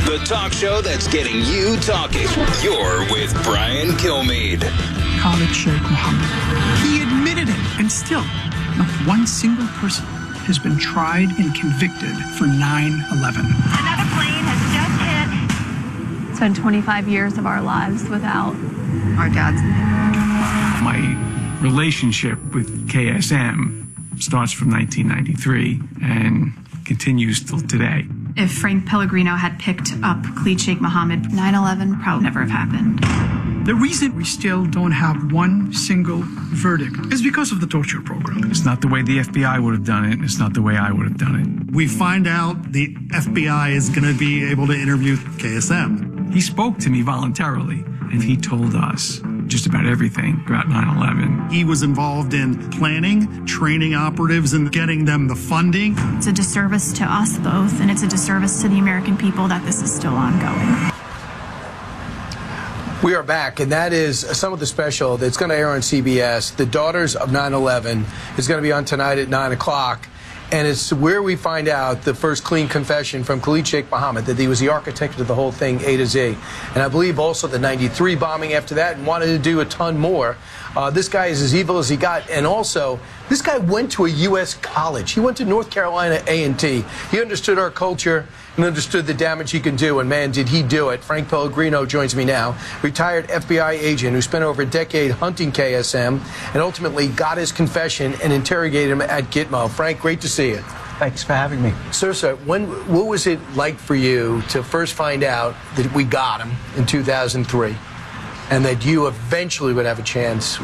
the talk show that's getting you talking. You're with Brian Kilmeade. Khalid Sheikh Mohammed. He admitted it, and still, not one single person has been tried and convicted for 9/11. Another plane has just hit. It's been 25 years of our lives without our dads. My relationship with KSM starts from 1993 and continues till today. If Frank Pellegrino had picked up Khalid Sheikh Mohammed, 9/11 probably never have happened. The reason we still don't have one single verdict is because of the torture program. It's not the way the FBI would have done it. It's not the way I would have done it. We find out the FBI is going to be able to interview KSM. He spoke to me voluntarily, and he told us just about everything about 9/11. He was involved in planning, training operatives, and getting them the funding. It's a disservice to us both, and it's a disservice to the American people that this is still ongoing. We are back, and that is some of the special that's going to air on CBS. The Daughters of 9/11 is going to be on tonight at 9 o'clock. And it's where we find out the first clean confession from Khalid Sheikh Mohammed, that he was the architect of the whole thing, A to Z. And I believe also the 93 bombing after that, and wanted to do a ton more. This guy is as evil as he got. And also, this guy went to a U.S. college. He went to North Carolina A&T. He understood our culture and understood the damage he can do, and man, did he do it. Frank Pellegrino joins me now, retired FBI agent who spent over a decade hunting KSM and ultimately got his confession and interrogated him at Gitmo. Frank, great to see you. Thanks for having me. Sir, what was it like for you to first find out that we got him in 2003 and that you eventually would have a chance